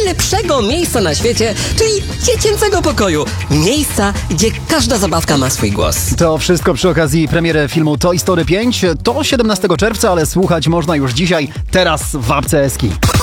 najlepszego miejsca na świecie, czyli dziecięcego pokoju. Miejsca, gdzie każda zabawka ma swój głos. To wszystko przy okazji premiery filmu Toy Story 5. To 17 czerwca, ale słuchać można już dzisiaj, teraz w apce Eski.